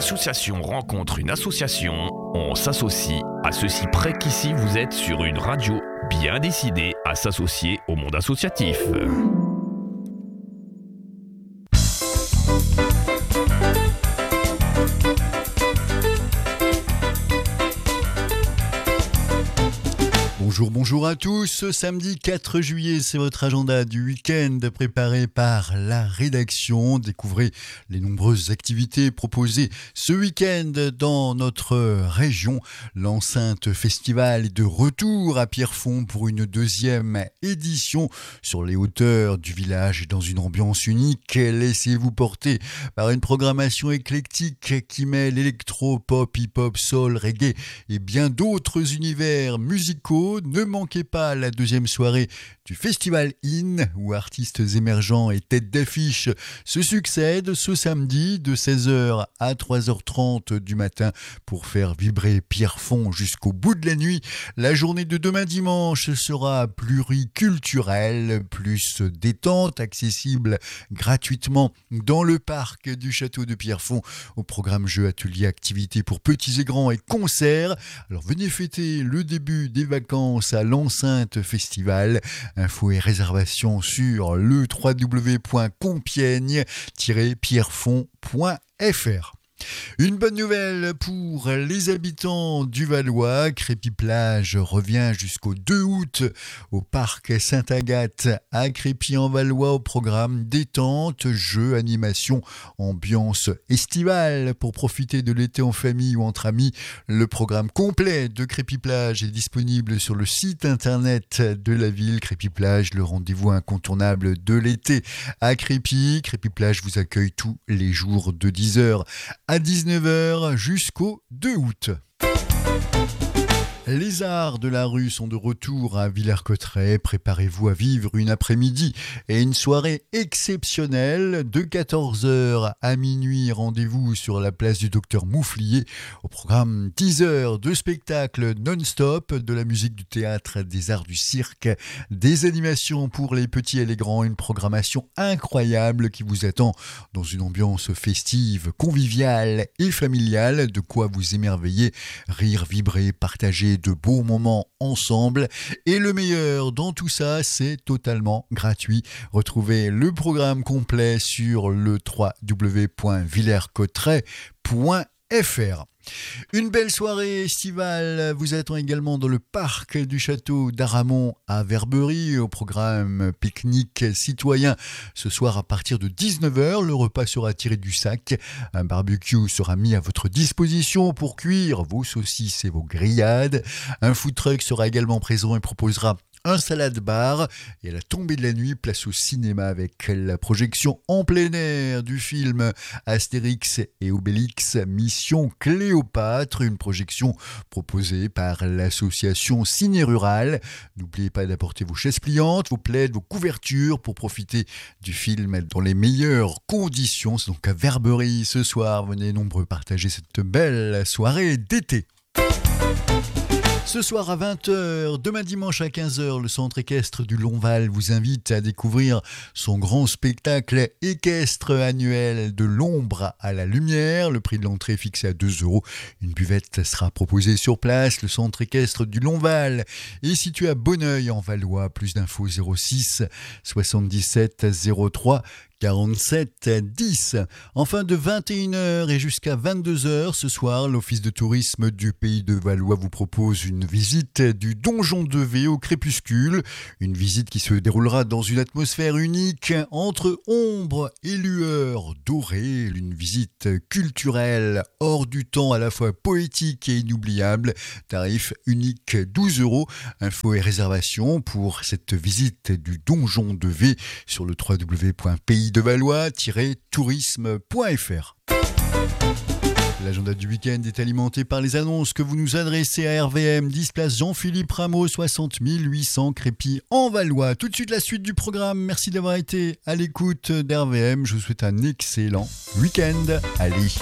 association rencontre une association, on s'associe à ceci près qu'ici vous êtes sur une radio bien décidée à s'associer au monde associatif. Bonjour à tous, ce samedi 4 juillet, c'est votre agenda du week-end préparé par la rédaction. Découvrez les nombreuses activités proposées ce week-end dans notre région. L'enceinte festival est de retour à Pierrefonds pour une deuxième édition sur les hauteurs du village dans une ambiance unique. Laissez-vous porter par une programmation éclectique qui mêle électro, pop, hip-hop, soul, reggae et bien d'autres univers musicaux. Ne manquez pas la deuxième soirée du Festival In, où artistes émergents et têtes d'affiche se succèdent ce samedi de 16h à 3h30 du matin pour faire vibrer Pierrefonds jusqu'au bout de la nuit. La journée de demain dimanche sera pluriculturelle, plus détente, accessible gratuitement dans le parc du château de Pierrefonds. Au programme jeux, ateliers, activités pour petits et grands et concerts. Alors venez fêter le début des vacances à l'enceinte festival. Infos et réservations sur le www.compiègne-pierrefonds.fr. Une bonne nouvelle pour les habitants du Valois. Crépy-Plage revient jusqu'au 2 août au parc Sainte-Agathe à Crépy-en-Valois au programme détente, jeux, animation, ambiance estivale pour profiter de l'été en famille ou entre amis. Le programme complet de Crépy-Plage est disponible sur le site internet de la ville. Crépy-Plage, le rendez-vous incontournable de l'été à Crépy. Crépy-Plage vous accueille tous les jours de 10h à 19h jusqu'au 2 août. Les arts de la rue sont de retour à Villers-Cotterêts. Préparez-vous à vivre une après-midi et une soirée exceptionnelle de 14h à minuit. Rendez-vous sur la place du Docteur Mouflier. Au programme 10 heures de spectacle non-stop, de la musique, du théâtre, des arts du cirque, des animations pour les petits et les grands. Une programmation incroyable qui vous attend dans une ambiance festive, conviviale et familiale. De quoi vous émerveiller, rire, vibrer, partager de beaux moments ensemble. Et le meilleur dans tout ça, c'est totalement gratuit. Retrouvez le programme complet sur le www.villercotterêts.fr. Une belle soirée estivale vous attend également dans le parc du château d'Aramon à Verberie au programme pique-nique citoyen. Ce soir à partir de 19h, le repas sera tiré du sac. Un barbecue sera mis à votre disposition pour cuire vos saucisses et vos grillades. Un food truck sera également présent et proposera un salade bar. Et à la tombée de la nuit, place au cinéma avec la projection en plein air du film Astérix et Obélix Mission Cléopâtre, une projection proposée par l'association Ciné Rural. N'oubliez pas d'apporter vos chaises pliantes, vos plaids, vos couvertures pour profiter du film dans les meilleures conditions. C'est donc à Verberie ce soir. Venez nombreux partager cette belle soirée d'été. Ce soir à 20h, demain dimanche à 15h, le centre équestre du Longval vous invite à découvrir son grand spectacle équestre annuel de l'ombre à la lumière. Le prix de l'entrée est fixé à 2 €. Une buvette sera proposée sur place. Le centre équestre du Longval est situé à Bonneuil en Valois. Plus d'infos 06 77 03 47 10. Enfin, de 21h et jusqu'à 22h ce soir, l'Office de tourisme du Pays de Valois vous propose une visite du Donjon de V au crépuscule. Une visite qui se déroulera dans une atmosphère unique entre ombre et lueur dorée. Une visite culturelle hors du temps, à la fois poétique et inoubliable. Tarif unique 12 €. Infos et réservations pour cette visite du Donjon de V sur le www.paysdevalois-tourisme.fr. L'agenda du week-end est alimenté par les annonces que vous nous adressez à RVM, 10 place Jean-Philippe Rameau, 60 800 Crépy en Valois. Tout de suite la suite du programme. Merci d'avoir été à l'écoute d'RVM. Je vous souhaite un excellent week-end. Allez,